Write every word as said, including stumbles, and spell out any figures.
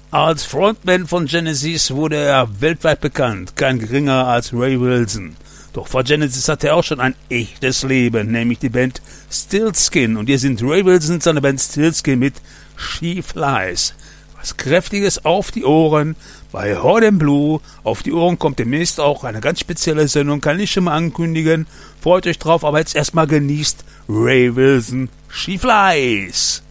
Als Frontman von Genesis wurde er weltweit bekannt, kein geringerer als Ray Wilson. Doch vor Genesis hatte er auch schon ein echtes Leben, nämlich die Band Stillskin. Und hier sind Ray Wilson und seine Band Stillskin mit She Flies. Was Kräftiges auf die Ohren bei Hot and Blue. Auf die Ohren kommt demnächst auch eine ganz spezielle Sendung, kann ich schon mal ankündigen. Freut euch drauf, aber jetzt erstmal genießt Ray Wilson She Flies.